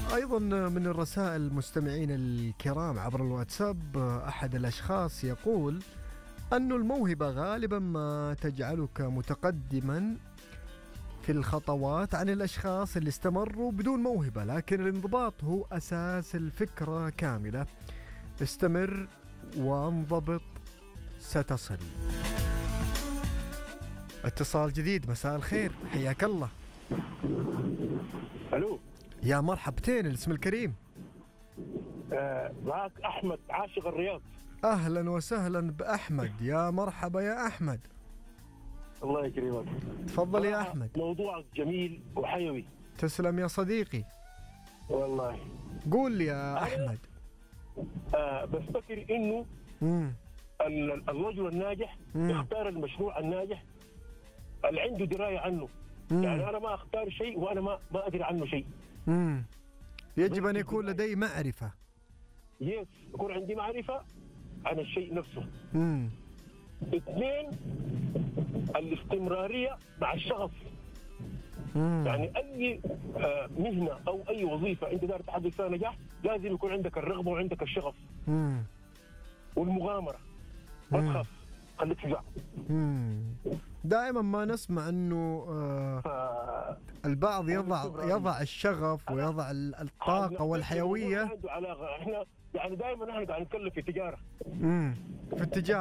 أيضا من الرسائل المستمعين الكرام عبر الواتساب، أحد الأشخاص يقول أن الموهبة غالبا ما تجعلك متقدما في الخطوات عن الأشخاص اللي استمروا بدون موهبة، لكن الانضباط هو أساس الفكرة كاملة. استمر وانضبط ستصل. اتصال جديد، مساء الخير، حياك الله. الو، يا مرحبتين، الاسم الكريم. معك احمد عاشق الرياض. اهلا وسهلا باحمد، يا مرحبا يا احمد. الله يكرمك. تفضل يا احمد. موضوعك جميل وحيوي. تسلم يا صديقي. والله قول لي يا احمد. بفتكر انه الرجل الناجح يختار المشروع الناجح اللي عنده درايه عنه. يعني انا ما اختار شيء وانا ما ادري عنه شيء. يجب ان يكون لدي معرفه. يكون عندي معرفه عن الشيء نفسه. 2، الاستمراريه مع الشغف. يعني اي مهنه او اي وظيفه انت داير تحقق فيها نجاح لازم يكون عندك الرغبه وعندك الشغف. والمغامره. ما تخاف، خليك شجاع. دائما ما نسمع انه البعض يضع الشغف ويضع الطاقه والحيويه. عنده علاقه. احنا يعني دائما نحن قاعد نتكلم في التجاره. في التجاره